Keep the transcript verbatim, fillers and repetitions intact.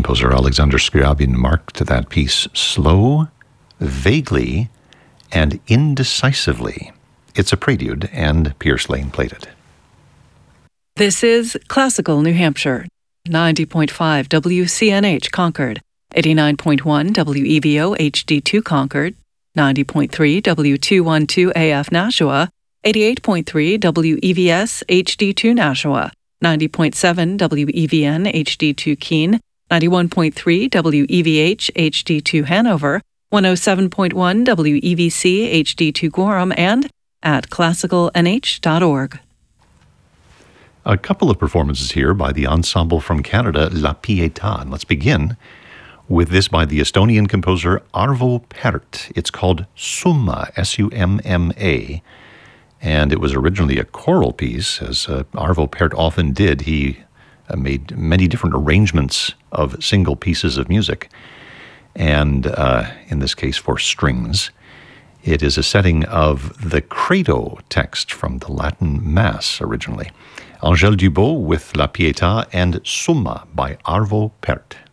composer Alexander Scriabin marked that piece slow, vaguely, and indecisively. It's a prelude, and Pierce Lane played it. This is Classical New Hampshire, ninety point five W C N H Concord, eighty-nine point one W E V O H D two Concord, ninety point three W two twelve A F Nashua, eighty-eight point three W E V S H D two Nashua, ninety point seven W E V N H D two Keene, ninety-one point three W E V H H D two Hanover, one oh seven point one W E V C H D two Gorham, and at classical n h dot org. A couple of performances here by the ensemble from Canada, La Pietà. And let's begin with this by the Estonian composer Arvo Pärt. It's called Summa, S U M M A. And it was originally a choral piece, as uh, Arvo Pärt often did. He uh, made many different arrangements of single pieces of music, and uh, in this case for strings. It is a setting of the Credo text from the Latin Mass originally. Angèle Dubos with La Pietà and Summa by Arvo Pärt.